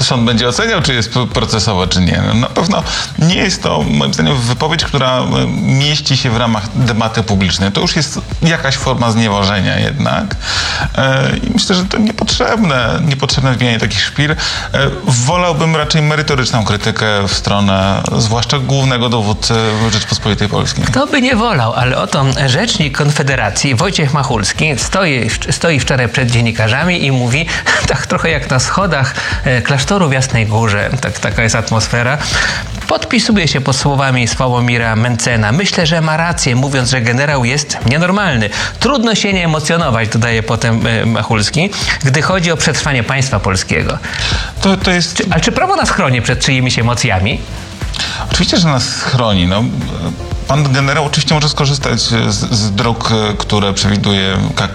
sąd będzie oceniał, czy jest procesowo, czy nie. No, na pewno nie jest to, moim zdaniem, wypowiedź, która mieści się w ramach debaty publicznej. To już jest jakaś forma znieważenia jednak. I myślę, że to niepotrzebne wbijanie takich szpil. Wolałbym raczej merytoryczną krytykę w stronę zwłaszcza głównego dowódcy Rzeczpospolitej Polskiej. Kto by nie wolał, ale oto rzecznik Konfederacji Wojciech Machulski stoi wczoraj przed dziennikarzami i mówi, tak trochę jak na schodach klasztoru w Jasnej Górze, taka jest atmosfera. Podpisuje się pod słowami Sławomira Mentzena. Myślę, że ma rację, mówiąc, że generał jest nienormalny. Trudno się nie emocjonować, dodaje potem Machulski, gdy chodzi o przetrwanie państwa polskiego. To jest... Ale czy prawo nas chroni przed czyimiś emocjami? Oczywiście, że nas chroni. No, pan generał oczywiście może skorzystać z dróg, które przewiduje